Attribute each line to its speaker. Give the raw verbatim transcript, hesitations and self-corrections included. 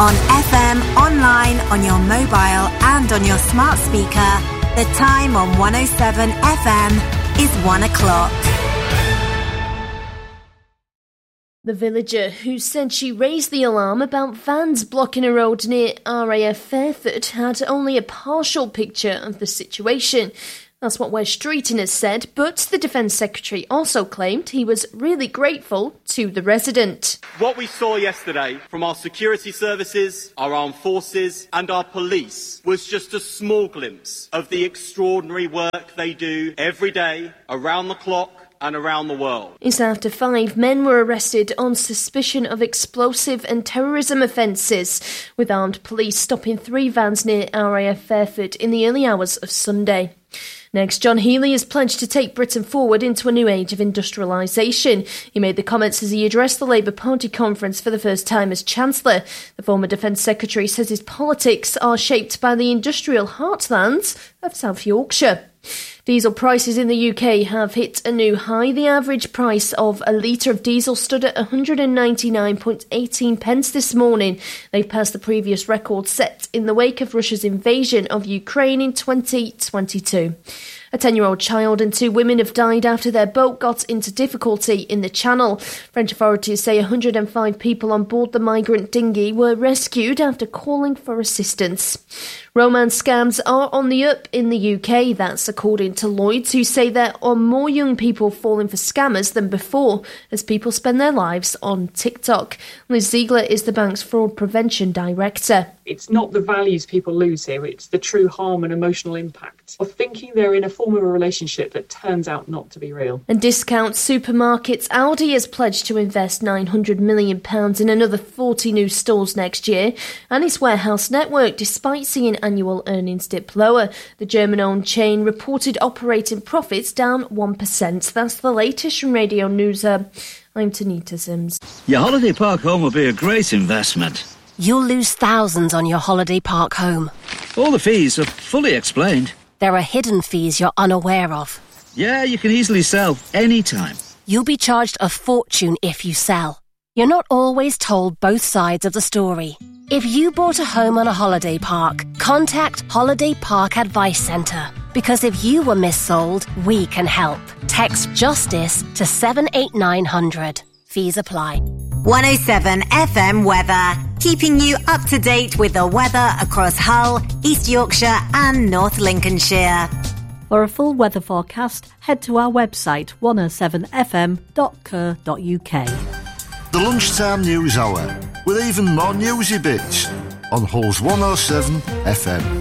Speaker 1: On F M, online, on your mobile and on your smart speaker, the time on one oh seven F M is one o'clock.
Speaker 2: The villager who said she raised the alarm about vans blocking a road near R A F Fairford had only a partial picture of the situation. That's what Wes Streeton has said, but the Defence Secretary also claimed he was really grateful to the resident.
Speaker 3: What we saw yesterday from our security services, our armed forces and our police was just a small glimpse of the extraordinary work they do every day, around the clock, and around the world.
Speaker 2: It's after five men were arrested on suspicion of explosive and terrorism offences, with armed police stopping three vans near R A F Fairford in the early hours of Sunday. Next, John Healey has pledged to take Britain forward into a new age of industrialisation. He made the comments as he addressed the Labour Party conference for the first time as Chancellor. The former Defence Secretary says his politics are shaped by the industrial heartlands of South Yorkshire. Diesel prices in the U K have hit a new high. The average price of a litre of diesel stood at one hundred ninety-nine point one eight pence this morning. They've passed the previous record set in the wake of Russia's invasion of Ukraine in twenty twenty-two. A ten-year-old child and two women have died after their boat got into difficulty in the Channel. French authorities say one hundred five people on board the migrant dinghy were rescued after calling for assistance. Romance scams are on the up in the U K. That's according to Lloyds, who say there are more young people falling for scammers than before as people spend their lives on TikTok. Liz Ziegler is the bank's fraud prevention director.
Speaker 4: It's not the values people lose here, it's the true harm and emotional impact of thinking they're in a form of a relationship that turns out not to be real.
Speaker 2: And discount supermarkets Aldi has pledged to invest nine hundred million pounds in another forty new stores next year, and its warehouse network, despite seeing annual earnings dip lower. The German-owned chain reported operating profits down one percent. That's the latest from Radio News Hub. I'm Tanita Sims.
Speaker 5: Your holiday park home will be a great investment.
Speaker 6: You'll lose thousands on your holiday park home.
Speaker 5: All the fees are fully explained.
Speaker 6: There are hidden fees you're unaware of.
Speaker 5: Yeah, you can easily sell any time.
Speaker 6: You'll be charged a fortune if you sell. You're not always told both sides of the story. If you bought a home on a holiday park, contact Holiday Park Advice Centre. Because if you were missold, we can help. Text JUSTICE to seven eight nine hundred. Fees apply.
Speaker 1: one oh seven F M weather, keeping you up to date with the weather across Hull, East Yorkshire and North Lincolnshire.
Speaker 7: For a full weather forecast, head to our website one oh seven f m dot co dot u k.
Speaker 8: The lunchtime news hour, with even more newsy bits on Hull's one oh seven F M.